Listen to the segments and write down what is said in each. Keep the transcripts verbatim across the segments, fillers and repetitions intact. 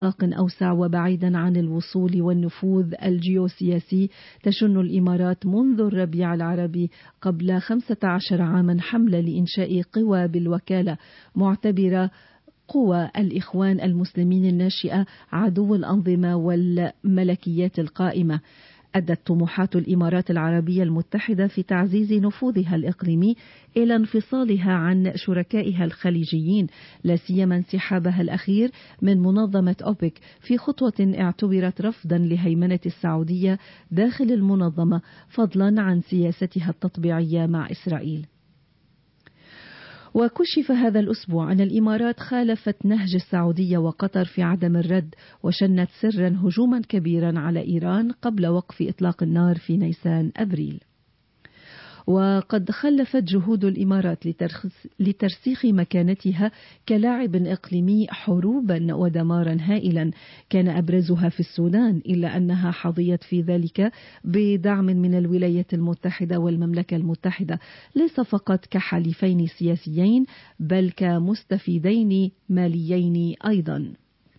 نطاق أوسع وبعيدا عن الوصول والنفوذ الجيوسياسي، تشن الإمارات منذ الربيع العربي قبل خمسة عشر عاما حملة لإنشاء قوى بالوكالة، معتبرة قوى الإخوان المسلمين الناشئة عدو الأنظمة والملكيات القائمة. أدت طموحات الإمارات العربية المتحدة في تعزيز نفوذها الإقليمي إلى انفصالها عن شركائها الخليجيين، لا سيما انسحابها الأخير من منظمة أوبك في خطوة اعتبرت رفضا لهيمنة السعودية داخل المنظمة، فضلا عن سياستها التطبيعية مع إسرائيل. وكشف هذا الأسبوع أن الإمارات خالفت نهج السعودية وقطر في عدم الرد، وشنت سرا هجوما كبيرا على إيران قبل وقف إطلاق النار في نيسان أبريل. وقد خلفت جهود الإمارات لترسيخ مكانتها كلاعب إقليمي حروبا ودمارا هائلا كان أبرزها في السودان، إلا أنها حظيت في ذلك بدعم من الولايات المتحدة والمملكة المتحدة، ليس فقط كحليفين سياسيين بل كمستفيدين ماليين أيضا.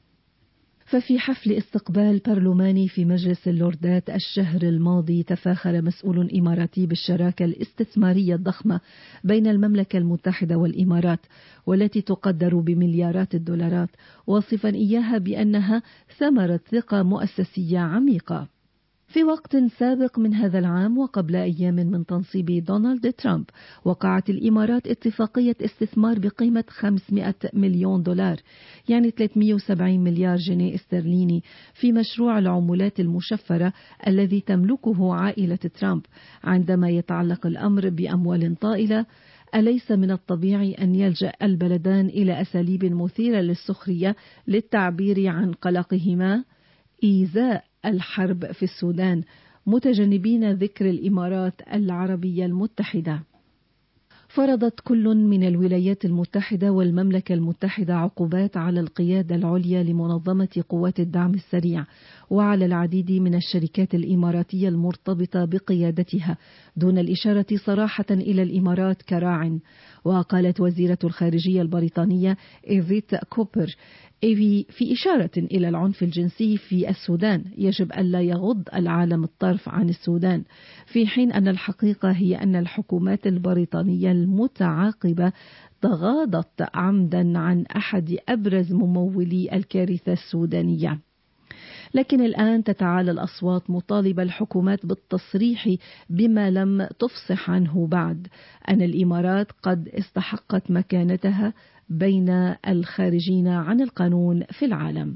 ففي حفل استقبال برلماني في مجلس اللوردات الشهر الماضي، تفاخر مسؤول إماراتي بالشراكة الاستثمارية الضخمة بين المملكة المتحدة والإمارات، والتي تقدر بمليارات الدولارات، واصفا إياها بأنها ثمرة ثقة مؤسسية عميقة. في وقت سابق من هذا العام وقبل أيام من تنصيب دونالد ترامب، وقعت الإمارات اتفاقية استثمار بقيمة خمسمائة مليون دولار، يعني ثلاثمائة وسبعين مليار جنيه استرليني، في مشروع العملات المشفرة الذي تملكه عائلة ترامب. عندما يتعلق الأمر بأموال طائلة، أليس من الطبيعي أن يلجأ البلدان إلى أساليب مثيرة للسخرية للتعبير عن قلقهما إزاء الحرب في السودان، متجنبين ذكر الإمارات العربية المتحدة؟ فرضت كل من الولايات المتحدة والمملكة المتحدة عقوبات على القيادة العليا لمنظمة قوات الدعم السريع وعلى العديد من الشركات الإماراتية المرتبطة بقيادتها، دون الإشارة صراحة إلى الإمارات كراع. وقالت وزيرة الخارجية البريطانية إيفيت كوبر في إشارة إلى العنف الجنسي في السودان: يجب ألا يغض العالم الطرف عن السودان، في حين أن الحقيقة هي أن الحكومات البريطانية المتعاقبة تغاضت عمدا عن أحد أبرز ممولي الكارثة السودانية. لكن الآن تتعالى الأصوات مطالبة الحكومات بالتصريح بما لم تفصح عنه بعد، أن الإمارات قد استحقت مكانتها بين الخارجين عن القانون في العالم.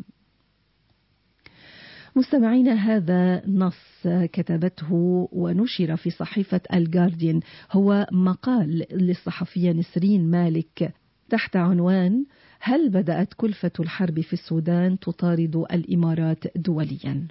مستمعين، هذا نص كتبته ونشر في صحيفة الجارديان، هو مقال للصحفية نسرين مالك تحت عنوان: هل بدأت كلفة الحرب في السودان تطارد الإمارات دوليا؟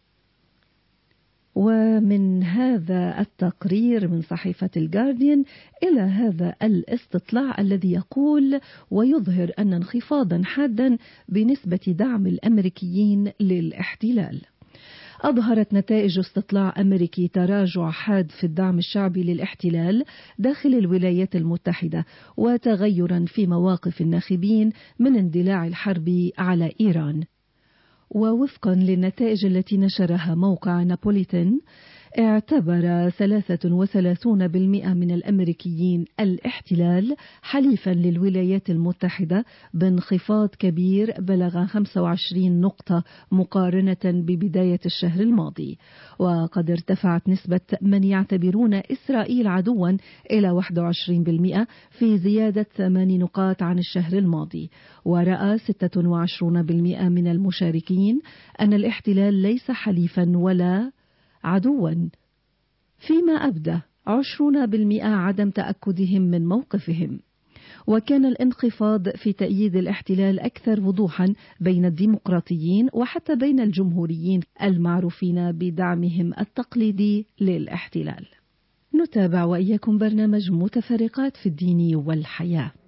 ومن هذا التقرير من صحيفة الجارديان إلى هذا الاستطلاع الذي يقول ويظهر أن انخفاضا حادا بنسبة دعم الأمريكيين للاحتلال. أظهرت نتائج استطلاع أمريكي تراجع حاد في الدعم الشعبي للاحتلال داخل الولايات المتحدة، وتغيرا في مواقف الناخبين من اندلاع الحرب على إيران. ووفقا للنتائج التي نشرها موقع نابوليتان، اعتبر ثلاثة وثلاثين بالمئة من الأمريكيين الاحتلال حليفا للولايات المتحدة بانخفاض كبير بلغ خمسة وعشرين نقطة مقارنة ببداية الشهر الماضي. وقد ارتفعت نسبة من يعتبرون إسرائيل عدوا إلى واحد وعشرين بالمئة في زيادة ثمان نقاط عن الشهر الماضي. ورأى ستة وعشرين بالمئة من المشاركين أن الاحتلال ليس حليفا ولا عدوا، فيما أبدى عشرون بالمئة عدم تأكدهم من موقفهم. وكان الانخفاض في تأييد الاحتلال أكثر وضوحا بين الديمقراطيين وحتى بين الجمهوريين المعروفين بدعمهم التقليدي للاحتلال. نتابع وإياكم برنامج متفرقات في الدين والحياة.